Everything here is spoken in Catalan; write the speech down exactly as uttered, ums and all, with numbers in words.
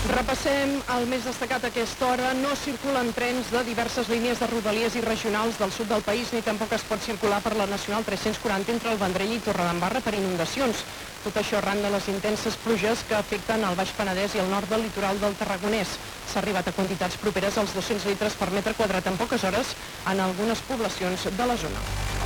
Repassem el més destacat a aquesta hora. No circulen trens de diverses línies de rodalies i regionals del sud del país, ni tampoc es pot circular per la Nacional tres-cents quaranta entre el Vendrell i Torredembarra per inundacions. Tot això arran de les intenses pluges que afecten el Baix Penedès i el nord del litoral del Tarragonès. S'ha arribat a quantitats properes als dos-cents litres per metre quadrat en poques hores en algunes poblacions de la zona.